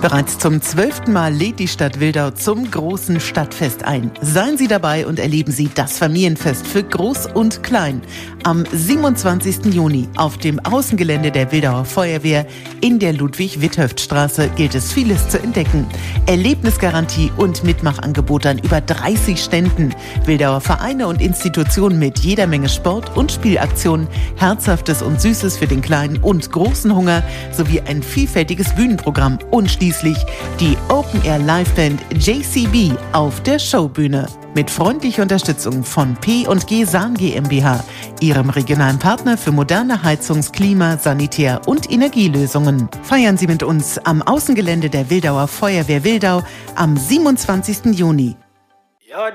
Bereits zum 12. Mal lädt die Stadt Wildau zum großen Stadtfest ein. Seien Sie dabei und erleben Sie das Familienfest für Groß und Klein. Am 27. Juni auf dem Außengelände der Wildauer Feuerwehr in der Ludwig-Witthöft-Straße gilt es vieles zu entdecken. Erlebnisgarantie und Mitmachangebote an über 30 Ständen. Wildauer Vereine und Institutionen mit jeder Menge Sport- und Spielaktionen, Herzhaftes und Süßes für den kleinen und großen Hunger sowie ein vielfältiges Bühnenprogramm und schließlich die Open-Air-Liveband JCB auf der Showbühne. Mit freundlicher Unterstützung von P&G Sahn GmbH, Ihrem regionalen Partner für moderne Heizungs-, Klima-, Sanitär- und Energielösungen. Feiern Sie mit uns am Außengelände der Wildauer Feuerwehr Wildau am 27. Juni.